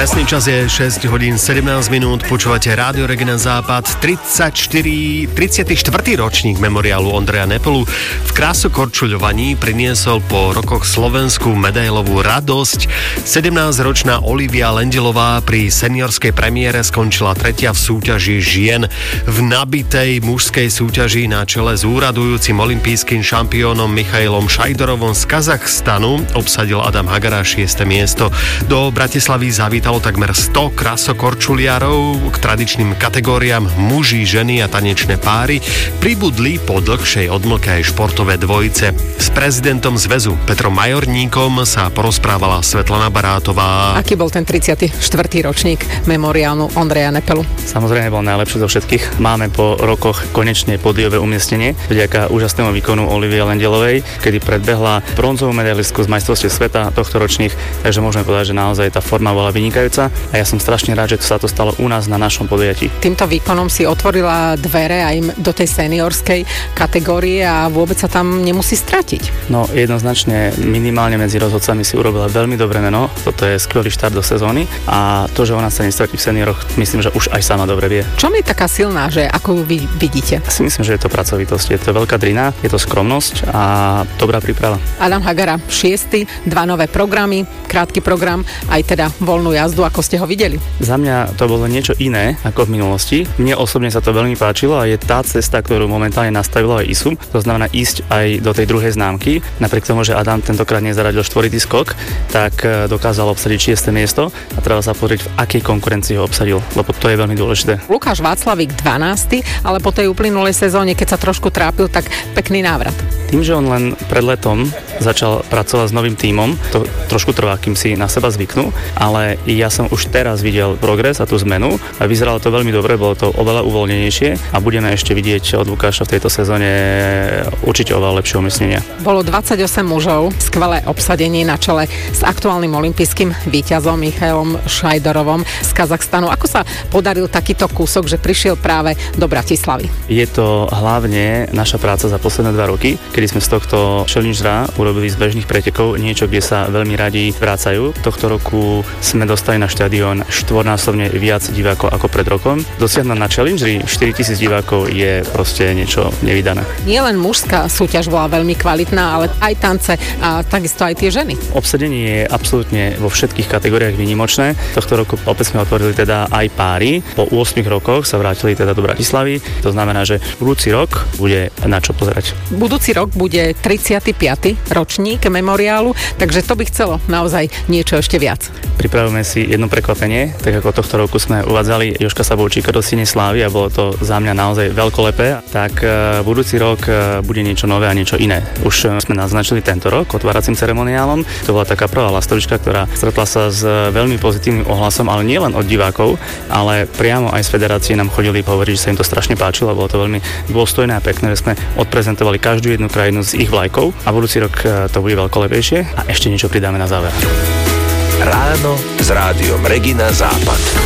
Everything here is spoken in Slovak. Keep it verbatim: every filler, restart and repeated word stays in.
Presný čas je šesť hodín sedemnásť minút, počúvate Rádio Regina Západ, tridsaťštyri, tridsiaty štvrtý ročník memoriálu Ondreja Nepelu v krásokorčuľovaní priniesol po rokoch Slovensku medailovú radosť. sedemnásťročná Olivia Lendelová pri seniorskej premiére skončila tretia v súťaži žien. V nabitej mužskej súťaži na čele s úradujúcim olympijským šampiónom Michailom Šajdorovom z Kazachstanu obsadil Adam Hagara šieste miesto. Do Bratislavy zavítal takmer sto krasokorčuliarov k tradičným kategóriám muži, ženy a tanečné páry. Pribudli po dlhšej odmlke aj športové dvojice. S prezidentom zväzu Petrom Majorníkom sa porozprávala Svetlana Barátová. Aký bol ten tridsiaty štvrtý ročník memoriálu Ondreja Nepelu? Samozrejme bol najlepší zo všetkých. Máme po rokoch konečne pódiové umiestnenie vďaka úžasnému výkonu Olivie Lendelovej, kedy predbehla bronzovú medailistku z majstrovstiev sveta tohto ročných, takže môžeme povedať, že naozaj tá forma bola vynikajúca a ja som strašne rád, že sa to stalo u nás na našom podujatí. Týmto výkonom si otvorila dvere aj do tej seniorskej kategórie a vôbec sa tam nemusí stratiť. No jednoznačne minimálne medzi rozhodcami si urobila veľmi dobré meno, toto je skvelý štart do sezóny a to, že ona sa nestratí v senioroch, myslím, že už aj sama dobre vie. Čo je taká silná, že ako ju vy vidíte? Ja si myslím, že je to pracovitosť, je to veľká drina, je to skromnosť a dobrá príprava. Adam Hagara, šiesty, dva nové programy, krátky program, aj teda voľnú jazdu, ako ste ho videli? Za mňa to bolo niečo iné ako v minulosti. Mne osobne sa to veľmi páčilo a je tá cesta, ktorú momentálne nastavilo aj í es u. To znamená ísť aj do tej druhej známky. Napriek tomu, že Adam tentokrát nezaradil štvoritý skok, tak dokázal obsadiť šieste miesto a treba sa pozrieť, v akej konkurencii ho obsadil, lebo to je veľmi dôležité. Lukáš Václavík dvanásty, ale po tej uplynulej sezóne, keď sa trošku trápil, tak pekný návrat. Tým, že on len pred letom začal pracovať s novým tímom, to trošku trvá, kým si na seba zvyknú, ale ja som už teraz videl progres a tú zmenu a vyzeralo to veľmi dobre, bolo to oveľa uvoľnenejšie a budeme ešte vidieť od Lukáša v tejto sezóne určite oveľa lepšie umiestnenia. Bolo dvadsaťosem mužov, skvelé obsadenie na čele s aktuálnym olympijským víťazom Michailom Šajdorovom z Kazachstanu. Ako sa podaril takýto kúsok, že prišiel práve do Bratislavy? Je to hlavne naša práca za posledné dva roky, kedy sme z tohto challengera urobili z bežných pretekov niečo, kde sa veľmi radi vrácajú. Tohto roku sme dostali na štadión štvornásobne viac divákov ako pred rokom. Dosiahnuť na challengeri štyritisíc divákov je proste niečo nevydané. Nie len mužská súťaž bola veľmi kvalitná, ale aj tance a takisto aj tie ženy. Obsadenie je absolútne vo všetkých kategóriách výnimočné. Tohto roku opäť sme otvorili teda aj páry. Po ôsmich rokoch sa vrátili teda do Bratislavy. To znamená, že budúci rok bude na čo pozerať. Budúci rok bude tridsiaty piaty ročník memoriálu, takže to by chcelo naozaj niečo ešte viac. Pripravujeme si jedno prekvapenie, tak ako tohto roku sme uvádzali Jožka Sabovčíka do Siene slávy a bolo to za mňa naozaj veľkolepé, tak budúci rok bude niečo nové a niečo iné. Už sme naznačili tento rok otváracím ceremoniálom. To bola taká prvá lastovička, ktorá stretla sa s veľmi pozitívnym ohlasom, ale nie len od divákov, ale priamo aj z federácie nám chodili hovoriť, že sa im to strašne páčilo, bolo to veľmi dôstojné a pekné, že sme odprezentovali každú jednu krajinu z ich vlajkov a budúci rok to bude veľkolepejšie a ešte niečo pridáme na záver. Ráno s Rádiom Regina Západ.